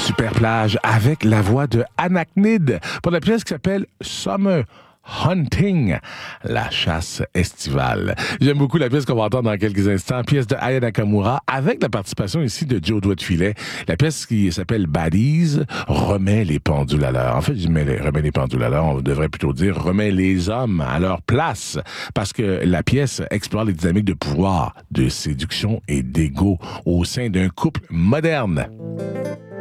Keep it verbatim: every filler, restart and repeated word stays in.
super plage avec la voix de Anaknid pour la pièce qui s'appelle Summer Hunting, la chasse estivale. J'aime beaucoup la pièce qu'on va entendre dans quelques instants, pièce de Aya Nakamura, avec la participation ici de Joe Doigt de Filet. La pièce qui s'appelle Baddies remet les pendules à l'heure. En fait, je mets les, remet les pendules à l'heure, on devrait plutôt dire remet les hommes à leur place, parce que la pièce explore les dynamiques de pouvoir, de séduction et d'ego au sein d'un couple moderne.